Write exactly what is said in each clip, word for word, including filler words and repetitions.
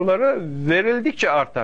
arzuları verildikçe artar.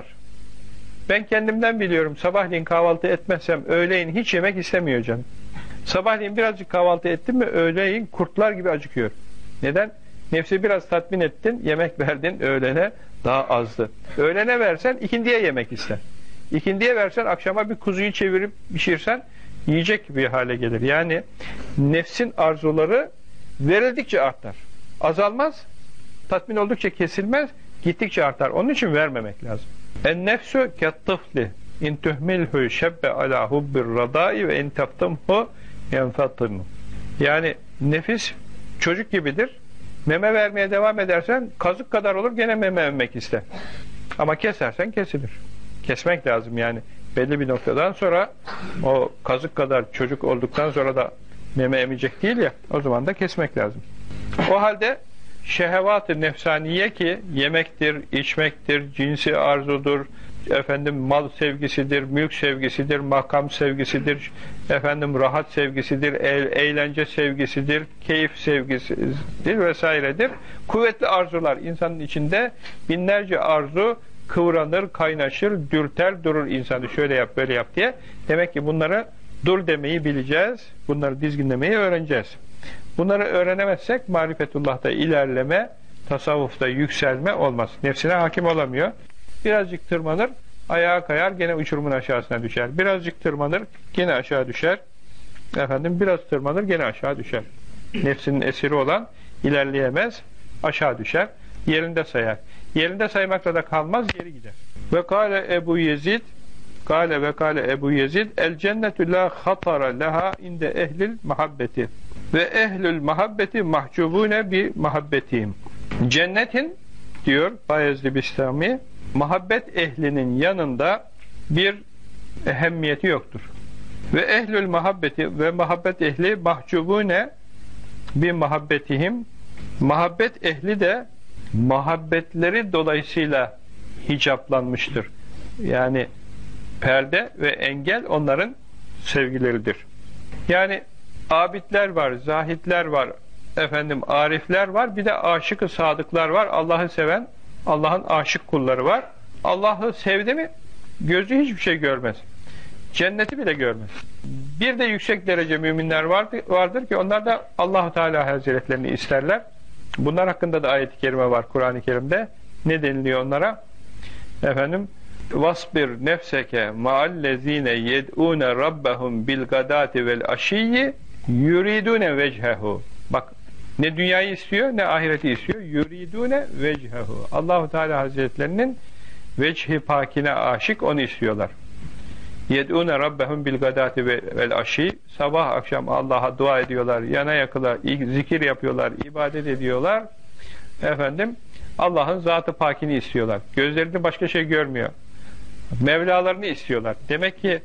Ben kendimden biliyorum, sabahleyin kahvaltı etmezsem öğleyin hiç yemek istemiyor canım. Sabahleyin birazcık kahvaltı ettim mi öğleyin kurtlar gibi acıkıyor. Neden? Nefsi biraz tatmin ettin, yemek verdin öğlene daha azdı. Öğlene versen ikindiye yemek ister. İkindiye versen akşama bir kuzuyu çevirip pişirsen yiyecek bir hale gelir. Yani nefsin arzuları verildikçe artar. Azalmaz, tatmin oldukça kesilmez, gittikçe artar. Onun için vermemek lazım. En nefsu kettifli in tuhmilhu şebbe ala hubbir radai ve in taftimhu yenfatimu. Yani nefis çocuk gibidir. Meme vermeye devam edersen kazık kadar olur, gene meme emmek ister. Ama kesersen kesilir. Kesmek lazım yani. Belli bir noktadan sonra o kazık kadar çocuk olduktan sonra da meme emecek değil ya, o zaman da kesmek lazım. O halde şehevat-ı nefsaniye ki yemektir, içmektir, cinsi arzudur, efendim mal sevgisidir, mülk sevgisidir, makam sevgisidir, efendim rahat sevgisidir, eğlence sevgisidir, keyif sevgisidir vesairedir. Kuvvetli arzular insanın içinde, binlerce arzu kıvranır, kaynaşır, dürter, durur insanı şöyle yap, böyle yap diye. Demek ki bunları dur demeyi bileceğiz, bunları dizginlemeyi öğreneceğiz. Bunları öğrenemezsek marifetullah'ta ilerleme, tasavvufta yükselme olmaz. Nefsine hakim olamıyor. Birazcık tırmanır, ayağa kayar, gene uçurumun aşağısına düşer. Birazcık tırmanır, gene aşağı düşer. Efendim biraz tırmanır, gene aşağı düşer. Nefsinin esiri olan ilerleyemez, aşağı düşer, yerinde sayar. Yerinde saymakla da kalmaz, geri gider. Ve kâle Ebu Yezid, kâle ve kâle Ebu Yezid, el cennetu la hatara leha inde ehlil muhabbeti ve ehlül muhabbeti mahcubune bi muhabbetihim. Cennetin, diyor Bayezid Bistami, muhabbet ehlinin yanında bir ehemmiyeti yoktur. Ve ehlül muhabbeti ve muhabbet ehli mahcubune bi muhabbetihim, muhabbet ehli de muhabbetleri dolayısıyla hicaplanmıştır. Yani perde ve engel onların sevgileridir. Yani abidler var, zahitler var, efendim arifler var, bir de aşık-ı sadıklar var. Allah'ı seven, Allah'ın aşık kulları var. Allah'ı sevdi mi gözü hiçbir şey görmez. Cenneti bile görmez. Bir de yüksek derece müminler vardır, vardır ki onlar da Allah-u Teala Hazretlerini isterler. Bunlar hakkında da ayet-i kerime var Kur'an-ı Kerim'de. Ne deniliyor onlara? Efendim vasbir nefseke ma'allezine yed'une rabbahum bil gadati vel aşiyyi yuridune vechehu. Bak, ne dünyayı istiyor ne ahireti istiyor. Yuridune vechehu. Allahu Teala Hazretlerinin vecihi pakine aşık, onu istiyorlar. Yed'une rabbahum bil gadati vel aşiyyi. Sabah akşam Allah'a dua ediyorlar, yana yakıla zikir yapıyorlar, ibadet ediyorlar. Efendim Allah'ın zat-ı pakini istiyorlar. Gözlerinde başka şey görmüyor. Mevlalarını istiyorlar. Demek ki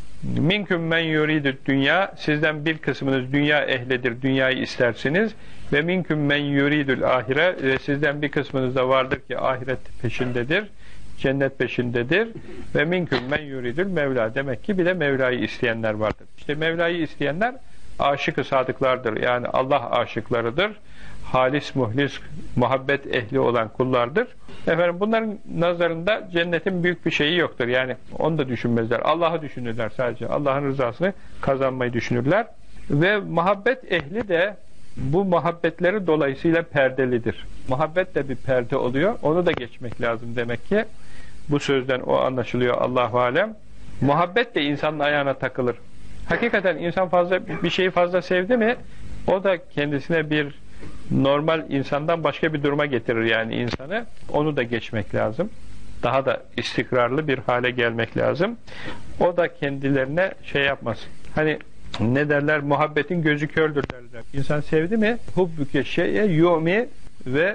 minküm men yuridü dünya, sizden bir kısmınız dünya ehlidir, dünyayı istersiniz. Ve minküm men yuridül ahire, ve sizden bir kısmınız da vardır ki ahiret peşindedir, cennet peşindedir. Ve minküm men yuridül Mevla, demek ki bir de Mevla'yı isteyenler vardır. İşte Mevla'yı isteyenler aşık-ı sadıklardır. Yani Allah aşıklarıdır. Halis, muhlis, muhabbet ehli olan kullardır. Efendim bunların nazarında cennetin büyük bir şeyi yoktur. Yani onu da düşünmezler. Allah'ı düşünürler sadece. Allah'ın rızasını kazanmayı düşünürler. Ve muhabbet ehli de bu muhabbetleri dolayısıyla perdelidir. Muhabbet de bir perde oluyor. Onu da geçmek lazım demek ki. Bu sözden o anlaşılıyor, Allahu alem. Muhabbet de insanın ayağına takılır. Hakikaten insan fazla bir şeyi fazla sevdi mi o da kendisine bir normal insandan başka bir duruma getirir yani insanı. Onu da geçmek lazım. Daha da istikrarlı bir hale gelmek lazım. O da kendilerine şey yapmaz. Hani ne derler? Muhabbetin gözü kördür derler. İnsan sevdi mi hubbüke şeye yu'mi ve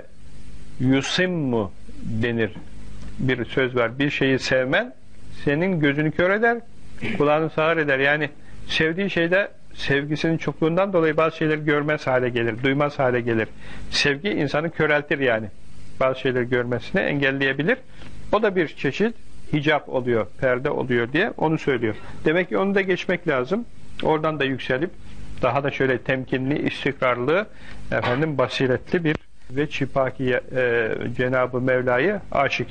yusimmu denir. Bir söz var. Bir şeyi sevmen senin gözünü kör eder, kulağını sağır eder. Yani sevdiği şeyde sevgisinin çokluğundan dolayı bazı şeyleri görmez hale gelir, duymaz hale gelir. Sevgi insanı köreltir yani. Bazı şeyleri görmesini engelleyebilir. O da bir çeşit hicap oluyor, perde oluyor diye onu söylüyor. Demek ki onu da geçmek lazım. Oradan da yükselip daha da şöyle temkinli, istikrarlı, efendim basiretli bir ve çipaki e, Cenab-ı Mevla'yı aşık